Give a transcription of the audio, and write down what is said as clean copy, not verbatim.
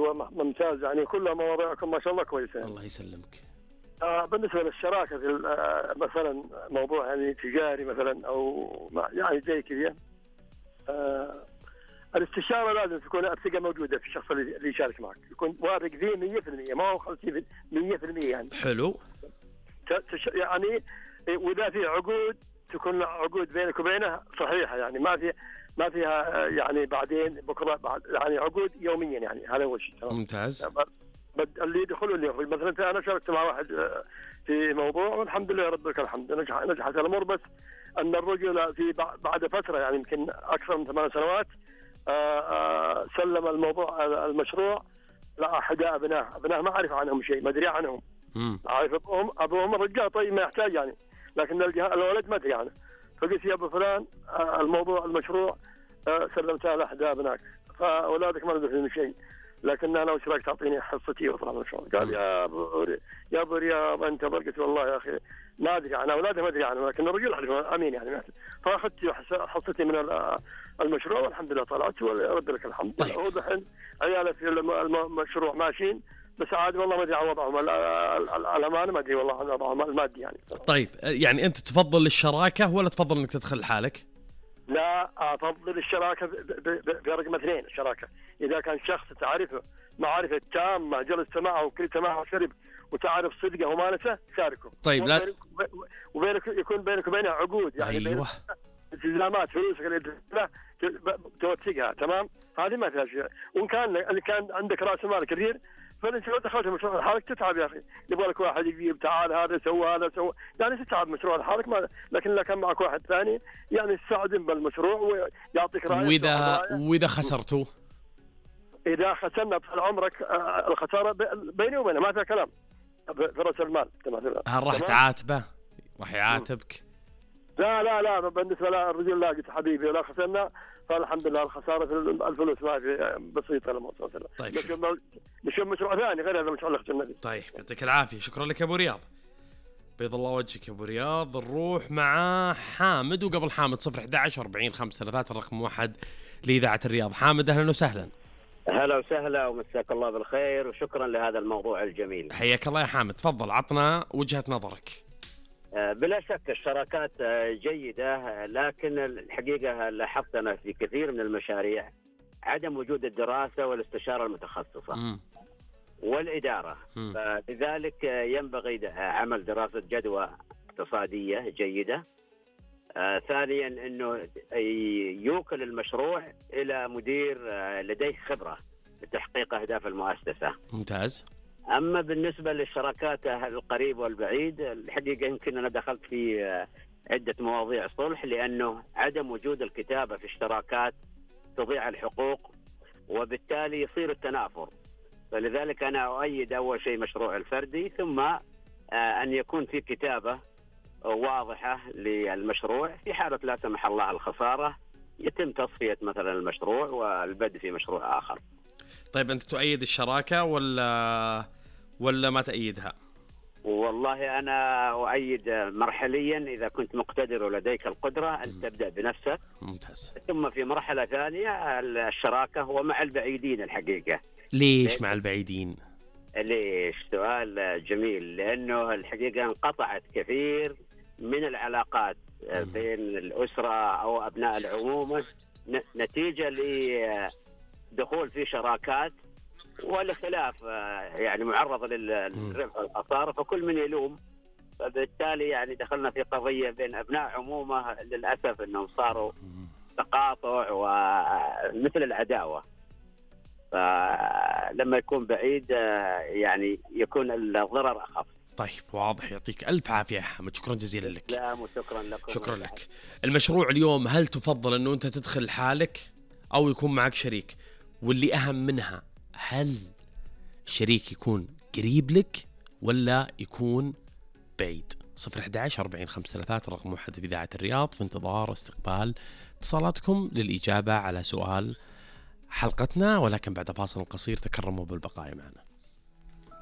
ايوه ممتاز، يعني كلها مواضيعكم ما شاء الله كويسه. الله يسلمك. بالنسبه للشراكه في مثلا موضوع يعني تجاري مثلا او يعني زي كذا، الاستشاره لازم تكون الثقه موجوده في الشخص اللي يشارك معك، يكون واثق فيه 100%، ما هو 100% يعني. حلو. يعني واذا في عقود تكون عقود بينك وبينه صحيحه، يعني ما فيها يعني بعدين بكره بعد، يعني عقود يوميا، يعني هذا اول شيء. ممتاز. اللي يدخل واللي يخرج. مثلا انا شاركت مع واحد في موضوع والحمد لله رب لك الحمد نجحت الامور، بس ان الرجل في بعد فتره يعني يمكن اكثر من 8 سنوات سلم الموضوع المشروع لاحد ابنائه ما اعرف عنهم شيء، ما ادري عنهم. عارف ابوهم الرجال طيب ما يحتاج يعني، لكن الولد ما ادري عنه. فقلت يا ابو فلان الموضوع المشروع سلمتها لاحد ابنائك، فاولادك ما ندري منه شيء، لكن انا وش رايك تعطيني حصتي وطلع من الشغل؟ قال يا ابو رياض انت قلت والله يا اخي ما ادري عن اولاده ما ادري عنه، لكن الرجل امين يعني. فاخذت حصتي من المشروع والحمد لله طلعت ورد لك الحمد. طيب. هو دحين عياله في المشروع ماشيين، بس عاد والله ما ادري عن وضعهم الامانه، ما ادري والله عن وضعهم المادي يعني. طيب يعني انت تفضل الشراكه ولا تفضل انك تدخل لحالك؟ لا افضل الشراكه برقم 2. الشراكه اذا كان شخص تعرفه معرفه تامه، جلست معه وكلت معه وشرب وتعرف صدقه ومانته، شاركه. طيب لا وبينك يكون بينك وبينه عقود، يعني ايوه التزامات فلوسك اللي توثقها تمام، هذه ما فيها شيء. وان كان عندك راس مال كبير، فانت لو دخلت مشروع لحالك تتعب يا اخي، يبغى لك واحد يجيب تعال هذا سوى هذا سوى، يعني تتعب مشروع لحالك. لكن لو كان معك واحد ثاني يعني تساعدهم بالمشروع ويعطيك راي. واذا خسرته؟ اذا خسرنا طال عمرك الخساره بيني وبينه ما فيها كلام في راس المال. هل راح تعاتبه؟ راح يعاتبك؟ لا بالنسبه للرجل لا، قلت حبيبي لا خسرنا فالحمد لله، الخساره في الفلوس ما في بسيطه الموضوع. طيب نشوف مشروع ثاني غير هذا المشروع اللي خسرنا فيه. طيب يعطيك العافيه، شكرا لك يا ابو رياض، بيض الله وجهك يا ابو رياض. نروح مع حامد، وقبل حامد 011 40 533 الرقم 1 لإذاعة الرياض. حامد اهلا وسهلا. هلا وسهلا ومساك الله بالخير، وشكرا لهذا الموضوع الجميل. حياك الله يا حامد، تفضل عطنا وجهة نظرك. بلا شك الشراكات جيدة، لكن الحقيقة لاحظت أنا في كثير من المشاريع عدم وجود الدراسة والاستشارة المتخصصة والإدارة. فلذلك ينبغي عمل دراسة جدوى اقتصادية جيدة. ثانيا أنه يوكل المشروع إلى مدير لديه خبرة لتحقيق أهداف المؤسسة. ممتاز. أما بالنسبة للشراكات القريب والبعيد، الحقيقة يمكن أنا دخلت في عدة مواضيع صلح، لأنه عدم وجود الكتابة في الشراكات تضيع الحقوق وبالتالي يصير التنافر. فلذلك أنا أؤيد أول شيء مشروع الفردي، ثم أن يكون في كتابة واضحة للمشروع. في حالة لا سمح الله الخسارة يتم تصفية مثلا المشروع والبدء في مشروع آخر. طيب أنت تؤيد الشراكة ولا ما تأيدها؟ والله أنا أؤيد مرحليا، إذا كنت مقتدر ولديك القدرة أن تبدأ بنفسك. ممتاز. ثم في مرحلة ثانية الشراكة، ومع البعيدين الحقيقة. ليش مع البعيدين؟ ليش؟ سؤال جميل. لأنه الحقيقة انقطعت كثير من العلاقات بين الأسرة أو أبناء العمومة نتيجة لدخول في شراكات، والخلاف يعني معرض للربح والخسارة، فكل من يلوم. فبالتالي يعني دخلنا في قضية بين أبناء عمومة للأسف أنهم صاروا تقاطع ومثل العداوة. فلما يكون بعيد يعني يكون الضرر أخف. طيب واضح، يعطيك ألف عافية يا حمد، شكرا جزيلا لك. لا وشكرا لكم. شكرا لك. المشروع اليوم، هل تفضل أنه أنت تدخل لحالك أو يكون معك شريك؟ واللي أهم منها، هل الشريك يكون قريب لك ولا يكون بعيد؟ 011 40 533 رقم 1 في إذاعة الرياض، في انتظار استقبال اتصالاتكم للإجابة على سؤال حلقتنا، ولكن بعد فاصل قصير تكرموا بالبقاء معنا.